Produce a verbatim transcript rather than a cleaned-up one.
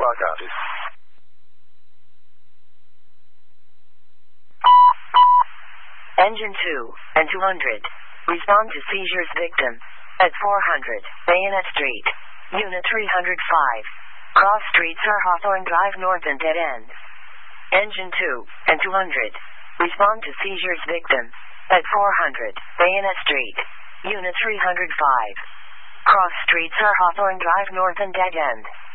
Clock out. Engine two and two hundred. Respond to seizures victim at four hundred Bayonet Street. Unit three hundred five. Cross Street Sir Hawthorne Drive North and dead end. Engine two and two hundred. Respond to seizures victim at four hundred Bayonet Street. Unit three hundred five. Cross Street Sir Hawthorne Drive North and dead end.